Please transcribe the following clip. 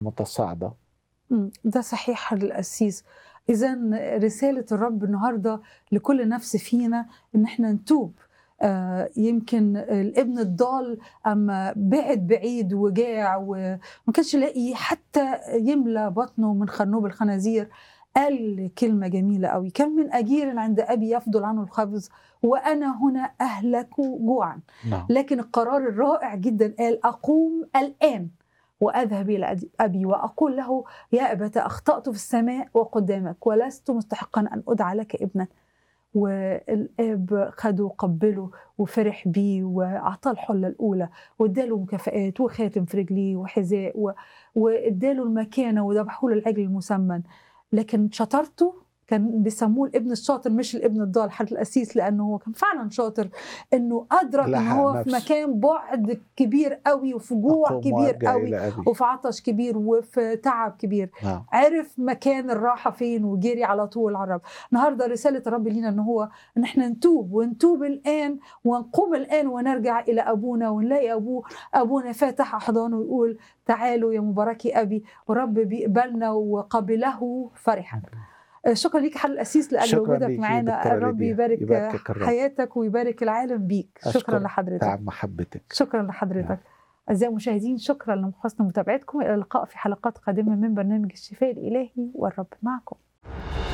متصاعدة. ده صحيح القسيس. إذا رسالة الرب النهارده لكل نفس فينا إن إحنا نتوب. يمكن الابن الضال أما بعد بعيد وجاع وما كانش لاقي حتى يملى بطنه من خرنوب الخنازير، قال كلمة جميلة قوي: كم من أجير عند أبي يفضل عنه الخبز وأنا هنا أهلك جوعا. نعم. لكن القرار الرائع جدا قال: أقوم الآن وأذهب إلى أبي وأقول له: يا أبت، أخطأت في السماء وقدامك ولست مستحقا أن أدعى لك ابنا. والآب خده وقبله وفرح بيه وأعطاه الحلة الأولى واداله مكافآت وخاتم في رجليه وحذاء واداله المكانة وذبحوا له العجل المسمن. لكن شطارته كان بيسموه الابن الشاطر مش الابن الضال حد القسيس، لأنه هو كان فعلا شاطر، إنه أدرك إن هو في مكان بعد كبير قوي وفي جوع كبير قوي وفي عطش كبير وفي تعب كبير. عرف مكان الراحة فين وجري على طول على الرب. النهارده رسالة الرب لينا إن إحنا ونتوب الآن ونقوم الآن ونرجع إلى أبونا ونلاقي أبونا فاتح أحضانه ويقول: تعالوا يا مباركي أبي. ورب بيقبلنا وقبله فرحا. شكرا ليك حل القسيس لأجل وجودك معانا. الرب يبارك حياتك ويبارك العالم بيك. شكرا لحضرتك، تعب محبتك. شكرا لحضرتك. أعزائي المشاهدين، شكرا لحسن متابعتكم. إلى اللقاء في حلقات قادمة من برنامج الشفاء الإلهي، والرب معكم.